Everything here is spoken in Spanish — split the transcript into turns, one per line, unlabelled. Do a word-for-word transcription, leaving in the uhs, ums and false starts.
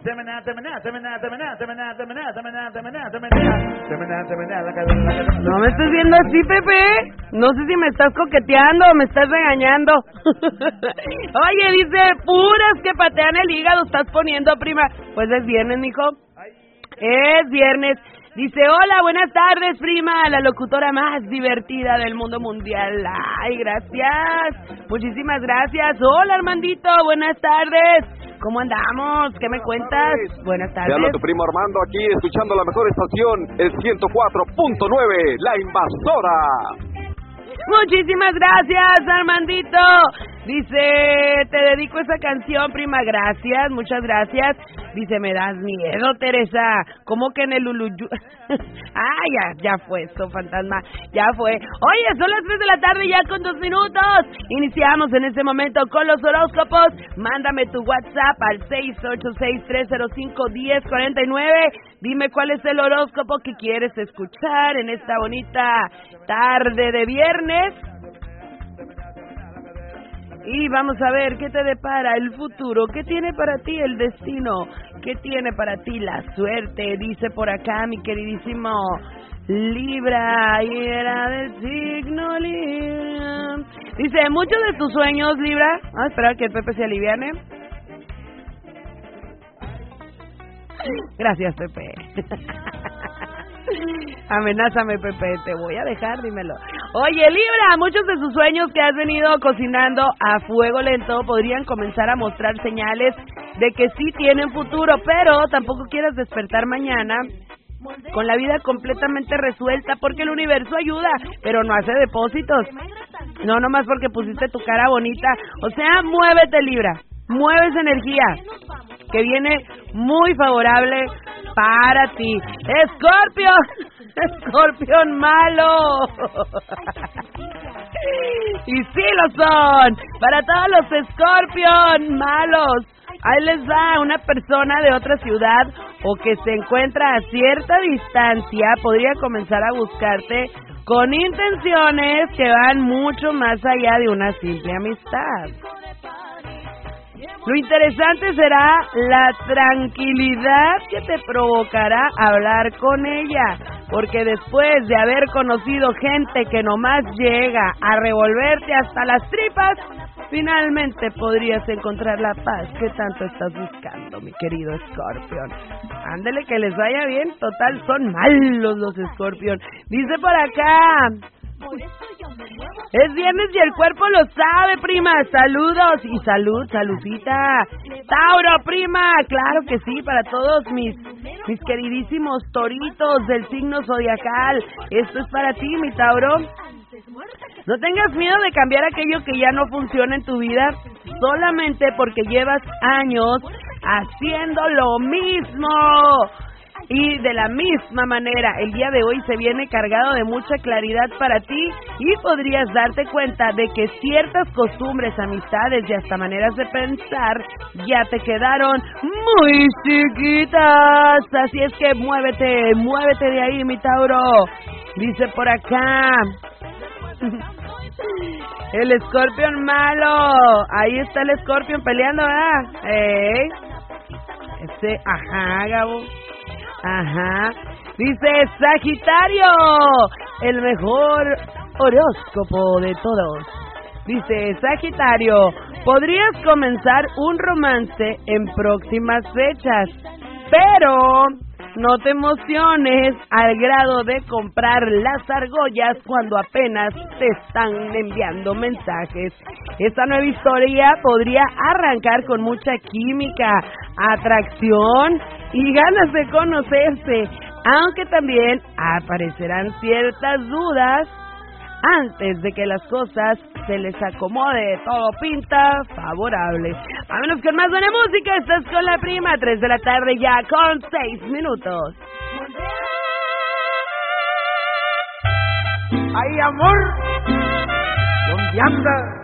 Temena, temena, temena, temena, temena, temena, temena, temena, temena, temena, temena, la cadena, la cadena.
No me estés viendo así, Pepe. No sé si me estás coqueteando o me estás regañando. Oye, dice, puras que patean el hígado estás poniendo, prima. Pues es viernes, mijo. Es viernes. Dice, hola, buenas tardes, prima, la locutora más divertida del mundo mundial. Ay, gracias. Muchísimas gracias. Hola, Armandito, buenas tardes. ¿Cómo andamos? ¿Qué me cuentas? Buenas tardes.
Te habla tu primo Armando aquí, escuchando la mejor estación, el ciento cuatro punto nueve, La Invasora.
Muchísimas gracias, Armandito. Dice, te dedico esa canción, prima, gracias, muchas gracias. Dice, me das miedo, Teresa. ¿Cómo que en el Uluyu? ah, ya, ya fue esto, fantasma, ya fue. Oye, son las tres de la tarde ya con dos minutos. Iniciamos en este momento con los horóscopos. Mándame tu WhatsApp al seis ocho seis, tres cero cinco, uno cero cuatro nueve. Dime cuál es el horóscopo que quieres escuchar en esta bonita tarde de viernes. Y vamos a ver qué te depara el futuro, qué tiene para ti el destino, qué tiene para ti la suerte. Dice por acá mi queridísimo Libra, y era del signo Libra. Dice, muchos de tus sueños, Libra. Vamos a esperar que el Pepe se aliviane. Gracias, Pepe. Amenázame, Pepe, te voy a dejar, dímelo. Oye, Libra, muchos de sus sueños que has venido cocinando a fuego lento podrían comenzar a mostrar señales de que sí tienen futuro, pero tampoco quieras despertar mañana con la vida completamente resuelta, porque el universo ayuda, pero no hace depósitos. No nomás porque pusiste tu cara bonita. O sea, muévete, Libra, mueve esa energía que viene muy favorable para ti. ¡Escorpión! ¡Escorpión malo! Y sí lo son. Para todos los escorpión malos, ahí les va una persona de otra ciudad o que se encuentra a cierta distancia, podría comenzar a buscarte con intenciones que van mucho más allá de una simple amistad. Lo interesante será la tranquilidad que te provocará hablar con ella, porque después de haber conocido gente que nomás llega a revolverte hasta las tripas, finalmente podrías encontrar la paz que tanto estás buscando, mi querido Escorpión. Ándele, que les vaya bien, total, son malos los Escorpión. Dice por acá, es viernes y el cuerpo lo sabe, prima. Saludos y salud, saludcita. Tauro, prima, claro que sí, para todos mis mis queridísimos toritos del signo zodiacal. Esto es para ti, mi Tauro. No tengas miedo de cambiar aquello que ya no funciona en tu vida solamente porque llevas años haciendo lo mismo. Y de la misma manera, el día de hoy se viene cargado de mucha claridad para ti y podrías darte cuenta de que ciertas costumbres, amistades y hasta maneras de pensar ya te quedaron muy chiquitas. Así es que muévete, muévete de ahí, mi Tauro. Dice por acá, el escorpión malo. Ahí está el escorpión peleando, ¿verdad? ¿Eh? Este, ajá, Gabo. Ajá. Dice Sagitario, el mejor horóscopo de todos. Dice Sagitario, podrías comenzar un romance en próximas fechas, pero no te emociones al grado de comprar las argollas cuando apenas te están enviando mensajes. Esta nueva historia podría arrancar con mucha química, atracción y ganas de conocerse, aunque también aparecerán ciertas dudas antes de que las cosas se les acomode. Todo pinta favorable. Vámonos con más buena música. Estás con la prima, tres de la tarde ya con seis minutos.
¡Ay, amor! ¿Dónde anda?